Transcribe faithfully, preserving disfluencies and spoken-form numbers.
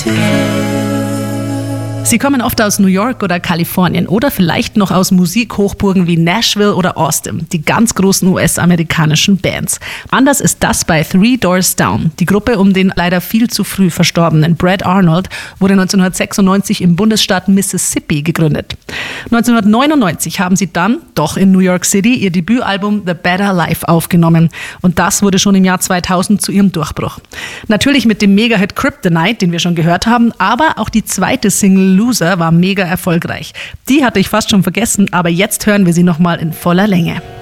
Sie kommen oft aus New York oder Kalifornien oder vielleicht noch aus Musikhochburgen wie Nashville oder Austin, die ganz großen U S-amerikanischen Bands. Anders ist das bei Three Doors Down. Die Gruppe um den leider viel zu früh verstorbenen Brad Arnold wurde neunzehnhundertsechsundneunzig im Bundesstaat Mississippi gegründet. neunzehnhundertneunundneunzig haben sie dann, doch in New York City, ihr Debütalbum The Better Life aufgenommen. Und das wurde schon im Jahr zweitausend zu ihrem Durchbruch. Natürlich mit dem Mega-Hit Kryptonite, den wir schon gehört haben, aber auch die zweite Single Loser war mega erfolgreich. Die hatte ich fast schon vergessen, aber jetzt hören wir sie nochmal in voller Länge.